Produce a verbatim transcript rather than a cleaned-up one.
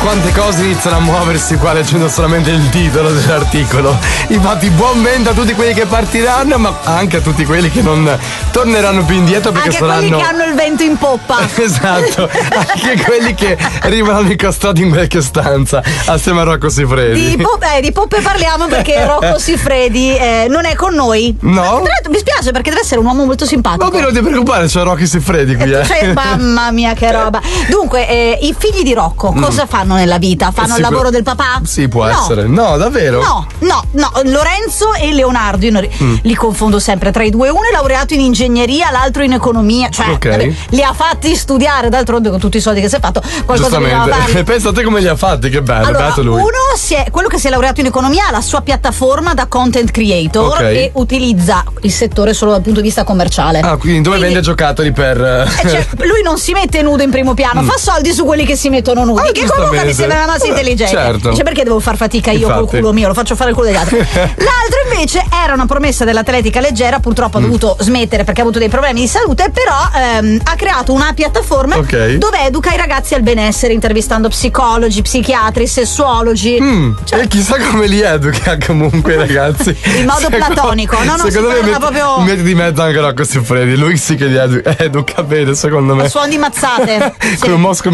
quante cose iniziano a muoversi qua leggendo solamente il titolo dell'articolo. Infatti buon vento a tutti quelli che partiranno, ma anche a tutti quelli che non torneranno più indietro perché anche saranno... quelli che hanno il vento in poppa. Esatto, anche quelli che rimangono incostati in vecchia stanza assieme a Rocco Siffredi. Di, pop- eh, di poppe parliamo perché Rocco Siffredi eh, non è con noi. No? Mi spiace perché deve essere un uomo molto simpatico. Ma non ti preoccupare, c'è Rocco Siffredi qui. Eh. Cioè, mamma mia che roba. Dunque, eh, i figli di Rocco Mm. cosa fanno nella vita? Fanno Sicur- il lavoro del papà? Sì, può No. essere. No, davvero? No, no, no. Lorenzo e Leonardo, io non- Mm. li confondo sempre tra i due. Uno è laureato in ingegneria, l'altro in economia. Cioè, Ok. vabbè, li ha fatti studiare, d'altronde con tutti i soldi che si è fatto, qualcosa bisognava farli. Giustamente. Pensa a te come li ha fatti, che bello, Allora, beato lui. uno si è, quello che si è laureato in economia ha la sua piattaforma da content creator Ok. e utilizza il settore solo dal punto di vista commerciale. Ah, quindi dove vende giocattoli per. Eh, cioè, lui non si mette nudo in primo piano, Mm. fa soldi su quelli che si mettono nudi. Ah, che comunque mi giustamente. sembra una massa Eh, intelligente. certo. Dice perché devo far fatica io col Infatti. culo mio, lo faccio fare il culo degli altri. L'altro invece era una promessa dell'atletica leggera, purtroppo ha Mm. dovuto smettere perché ha avuto dei problemi di salute, però ehm, ha creato una piattaforma Ok. dove educa i ragazzi al benessere, intervistando psicologi, psichiatri, sessuologi. Mm, Cioè- e chissà come li educa comunque, ragazzi. In modo platonico. No, no, si secondo me parla metti, proprio- metti di mezzo anche Rocco Siffredi. Lui sì che li edu- educa bene, secondo me. A suon di mazzate. Sì. Con un Moscow